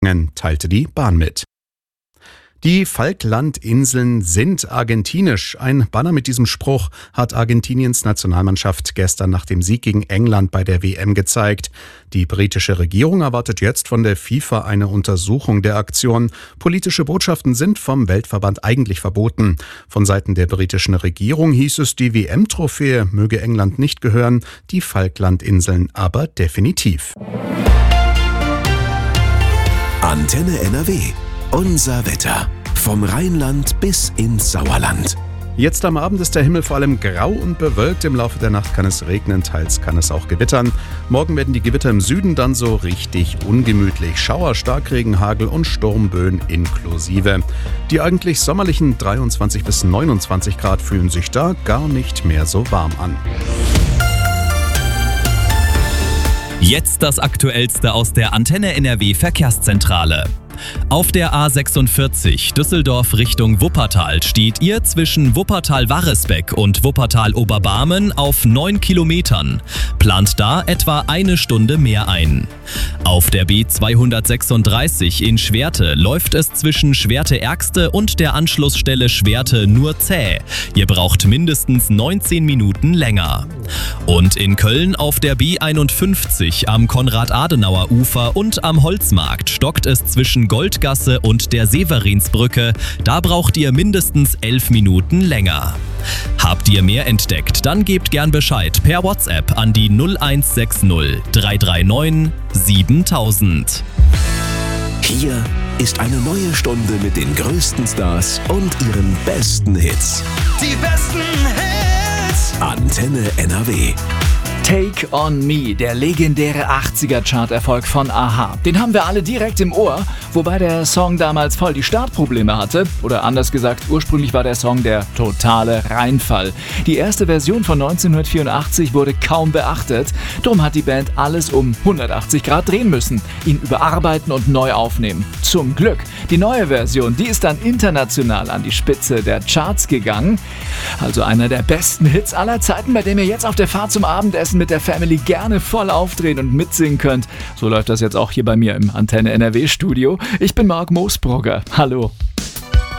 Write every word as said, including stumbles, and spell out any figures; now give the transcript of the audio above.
teilte die Bahn mit. Die Falklandinseln sind argentinisch. Ein Banner mit diesem Spruch hat Argentiniens Nationalmannschaft gestern nach dem Sieg gegen England bei der W M gezeigt. Die britische Regierung erwartet jetzt von der FIFA eine Untersuchung der Aktion. Politische Botschaften sind vom Weltverband eigentlich verboten. Von Seiten der britischen Regierung hieß es, die W M-Trophäe möge England nicht gehören, die Falklandinseln aber definitiv. Antenne N R W. Unser Wetter. Vom Rheinland bis ins Sauerland. Jetzt am Abend ist der Himmel vor allem grau und bewölkt. Im Laufe der Nacht kann es regnen, teils kann es auch gewittern. Morgen werden die Gewitter im Süden dann so richtig ungemütlich. Schauer, Starkregen, Hagel und Sturmböen inklusive. Die eigentlich sommerlichen dreiundzwanzig bis neunundzwanzig Grad fühlen sich da gar nicht mehr so warm an. Jetzt das Aktuellste aus der Antenne N R W Verkehrszentrale. Auf der A sechsundvierzig Düsseldorf Richtung Wuppertal steht ihr zwischen Wuppertal-Warresbeck und Wuppertal-Oberbarmen auf neun Kilometern. Plant da etwa eine Stunde mehr ein. Auf der B zweihundertsechsunddreißig in Schwerte läuft es zwischen Schwerte-Ergste und der Anschlussstelle Schwerte nur zäh. Ihr braucht mindestens neunzehn Minuten länger. Und in Köln auf der B einundfünfzig am Konrad-Adenauer-Ufer und am Holzmarkt stockt es zwischen Goldgasse und der Severinsbrücke. Da braucht ihr mindestens elf Minuten länger. Habt ihr mehr entdeckt, dann gebt gern Bescheid per WhatsApp an die null eins sechs null drei drei neun siebentausend. Hier ist eine neue Stunde mit den größten Stars und ihren besten Hits. Die besten Hits! Antenne N R W. Take on Me, der legendäre achtziger-Chart-Erfolg von a-ha. Den haben wir alle direkt im Ohr, wobei der Song damals voll die Startprobleme hatte. Oder anders gesagt, ursprünglich war der Song der totale Reinfall. Die erste Version von neunzehnhundertvierundachtzig wurde kaum beachtet. Drum hat die Band alles um hundertachtzig Grad drehen müssen, ihn überarbeiten und neu aufnehmen. Zum Glück. Die neue Version, die ist dann international an die Spitze der Charts gegangen. Also einer der besten Hits aller Zeiten, bei dem ihr jetzt auf der Fahrt zum Abendessen mit der Family gerne voll aufdrehen und mitsingen könnt. So läuft das jetzt auch hier bei mir im Antenne N R W Studio. Ich bin Marc Moosbrugger. Hallo.